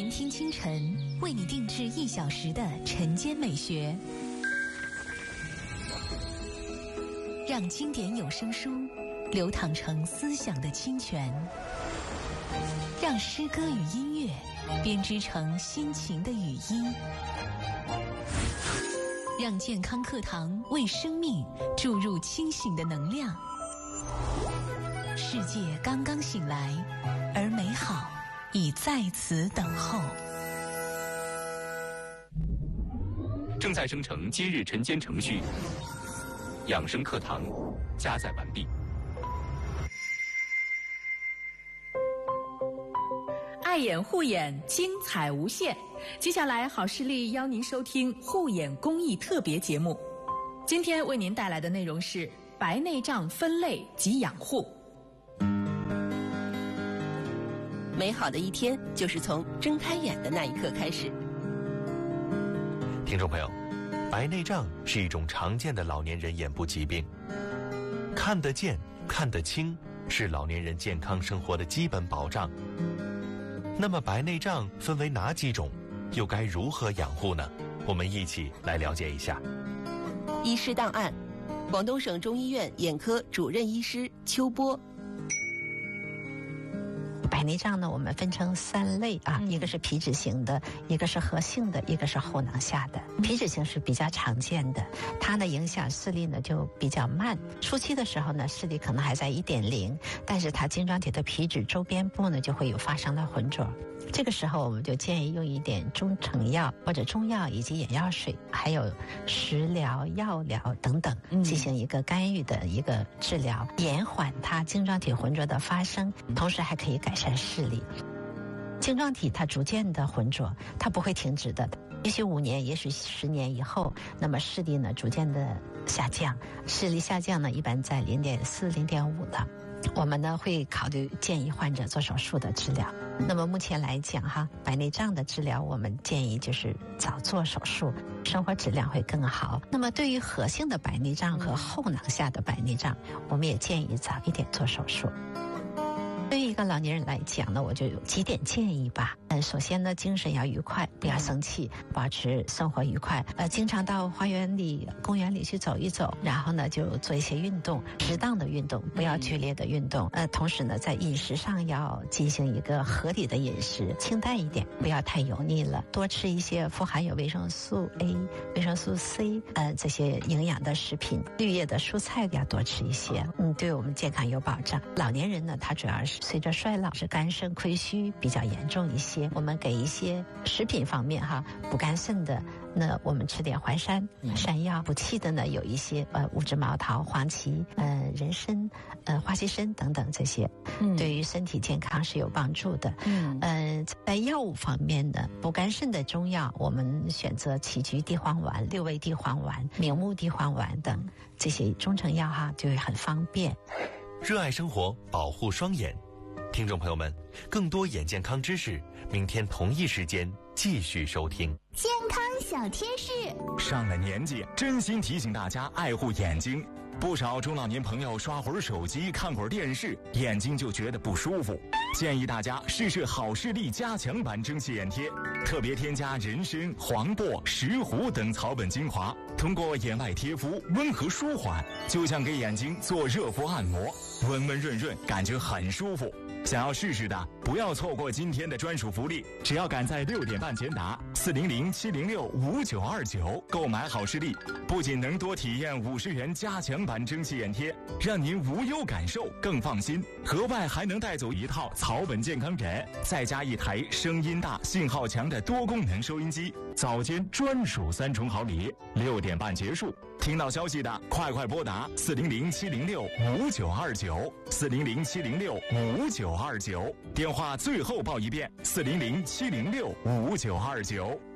聆听清晨，为你定制1小时的晨间美学，让经典有声书流淌成思想的清泉，让诗歌与音乐编织成心情的语音，让健康课堂为生命注入清醒的能量。世界刚刚醒来，而美好已在此等候。 正在生成今日晨间程序，养生课堂加载完毕。 爱眼护眼，精彩无限。接下来，好视力邀您收听护眼公益特别节目。今天为您带来的内容是白内障分类及养护。 美好的一天就是从睁开眼的那一刻开始。 听众朋友，白内障是一种常见的老年人眼部疾病，看得见、看得清是老年人健康生活的基本保障。那么白内障分为哪几种，又该如何养护呢？我们一起来了解一下。 医师档案，广东省中医院眼科主任医师邱波。 白内障呢，我们分成3类啊，一个是皮脂型的，一个是核性的，一个是后囊下的。皮脂型是比较常见的，它呢影响视力呢就比较慢，初期的时候呢视力可能还在1.0，但是它晶状体的皮脂周边部呢就会有发生的浑浊。这个时候我们就建议用一点中成药或者中药以及眼药水，还有食疗、药疗等等，进行一个干预的一个治疗，延缓它晶状体浑浊的发生，同时还可以改善视力。晶状体它逐渐的浑浊，它不会停止的，也许5年，也许10年以后，那么视力呢逐渐的下降，视力下降呢一般在0.4、0.5了。我们呢会考虑建议患者做手术的治疗。那么目前来讲哈，白内障的治疗我们建议就是早做手术，生活质量会更好。那么对于核性的白内障和后囊下的白内障，我们也建议早一点做手术。对于一个老年人来讲呢，我就有几点建议吧。首先呢，精神要愉快，不要生气，保持生活愉快。经常到花园里、公园里去走一走，然后呢就做一些运动，适当的运动，不要剧烈的运动。同时呢，在饮食上要进行一个合理的饮食，清淡一点，不要太油腻了，多吃一些富含有维生素 A、维生素 C 这些营养的食品，绿叶的蔬菜要多吃一些，对我们健康有保障。老年人呢，他主要是随着衰老是肝肾亏虚比较严重一些，我们给一些食品方面哈，补肝肾的，那我们吃点淮山、山药；补气的呢，有一些五指毛桃、黄芪、人参、花旗参等等这些，对于身体健康是有帮助的。在药物方面呢，补肝肾的中药，我们选择杞菊地黄丸、六味地黄丸、明目地黄丸等这些中成药哈，就会很方便。 热爱生活，保护双眼。听众朋友们，更多眼健康知识，明天同一时间继续收听。 健康小贴士。 上了年纪，真心提醒大家爱护眼睛。不少中老年朋友刷会儿手机、看会儿电视，眼睛就觉得不舒服。建议大家试试好视力加强版蒸汽眼贴，特别添加人参、黄柏、石斛等草本精华，通过眼外贴敷温和舒缓，就像给眼睛做热敷按摩，温温润润，感觉很舒服。想要试试的，不要错过今天的专属福利，只要赶在6点半前答400-706-5929购买好视力，不仅能多体验50元加强版蒸汽眼贴，让您无忧感受更放心，额外还能带走一套草本健康枕，再加一台声音大、信号强的多功能收音机，早间专属3重好礼。6点半结束，听到消息的快拨打400-706-5929 400-706-5929，电话最后报一遍，400-706-5929。